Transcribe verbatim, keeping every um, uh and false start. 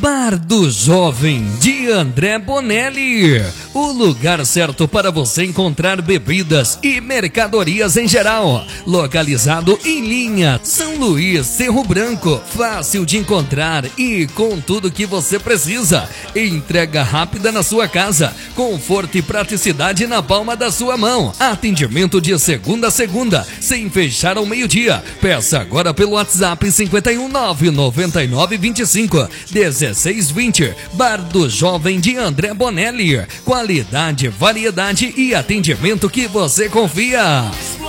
Bar do Jovem de André Bonelli, o lugar certo para você encontrar bebidas e mercadorias em geral. Localizado em Linha, São Luís, Cerro Branco, fácil de encontrar e com tudo que você precisa. Entrega rápida na sua casa, conforto e praticidade na palma da sua mão. Atendimento de segunda a segunda, sem fechar ao meio-dia. Peça agora pelo WhatsApp cinquenta e um, nove noventa e nove, vinte e cinco, dezesseis vinte. Bar do Jovem de André Bonelli. Qualidade, variedade e atendimento que você confia.